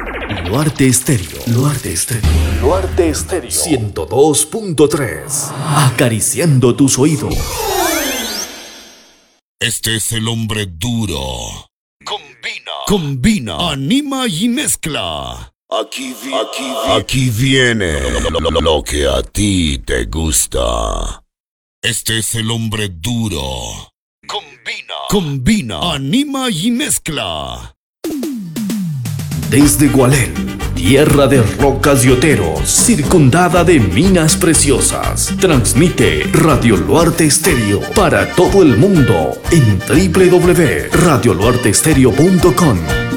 Luarte Estéreo. Luarte Estéreo. Luarte Estéreo. 102.3. Acariciando tus oídos. Este es el hombre duro. Combina, anima y mezcla. Aquí viene lo que a ti te gusta. Este es el hombre duro. Combina, anima y mezcla. Desde Gualén, tierra de rocas y oteros, circundada de minas preciosas, transmite Radio Luarte Estéreo para todo el mundo en www.radioluarteestereo.com,